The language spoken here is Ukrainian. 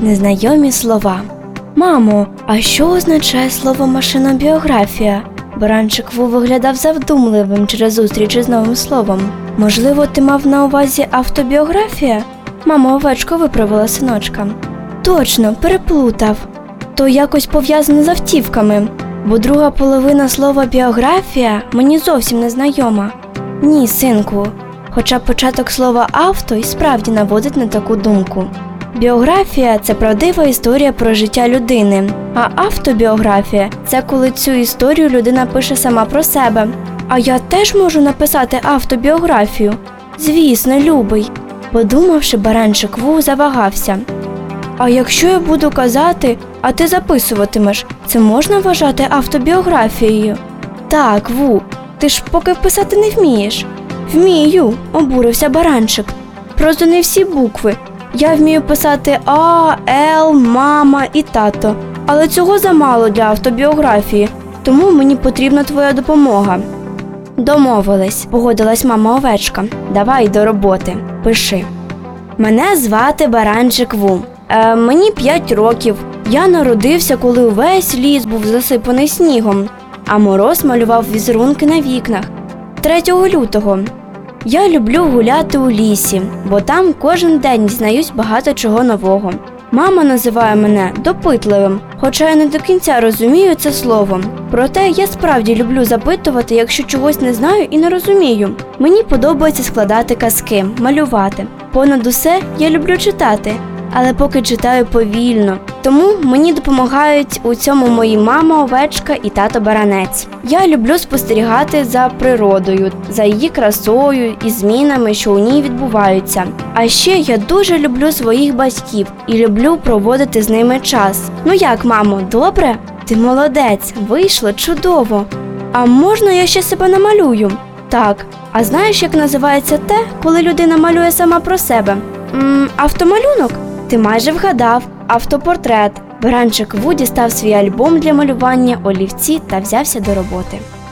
Незнайомі слова. Мамо, а що означає слово «машинобіографія»? Баранчик Ву виглядав завдумливим через зустріч із новим словом. Можливо, ти мав на увазі автобіографія? Мама овечко виправила синочка. Точно, переплутав. То якось пов'язане з автівками, бо друга половина слова «біографія» мені зовсім не знайома. Ні, синку, хоча початок слова «авто» і справді наводить на таку думку. Біографія – це правдива історія про життя людини, а автобіографія – це коли цю історію людина пише сама про себе. А я теж можу написати автобіографію? Звісно, любий. Подумавши, Баранчик Ву завагався. А якщо я буду казати, а ти записуватимеш, це можна вважати автобіографією? Так, Ву, ти ж поки писати не вмієш. Вмію, обурився Баранчик. Просто не всі букви. Я вмію писати А, Л, мама і тато. Але цього замало для автобіографії, тому мені потрібна твоя допомога. Домовились, погодилась мама овечка. Давай до роботи, пиши. Мене звати Баранчик Ву. Мені 5 років. Я народився, коли увесь ліс був засипаний снігом, а мороз малював візерунки на вікнах. 3 лютого. Я люблю гуляти у лісі, бо там кожен день дізнаюсь багато чого нового. Мама називає мене допитливим, хоча я не до кінця розумію це слово. Проте я справді люблю запитувати, якщо чогось не знаю і не розумію. Мені подобається складати казки, малювати. Понад усе я люблю читати, але поки читаю повільно. Тому мені допомагають у цьому мої мама овечка і тато баранець. Я люблю спостерігати за природою, за її красою і змінами, що у ній відбуваються. А ще я дуже люблю своїх батьків і люблю проводити з ними час. Ну як, мамо, добре? Ти молодець, вийшло чудово. А можна я ще себе намалюю? Так, а знаєш, як називається те, коли людина малює сама про себе? Автомалюнок? Ти майже вгадав. Автопортрет. Баранчик Ву дістав свій альбом для малювання, олівці та взявся до роботи.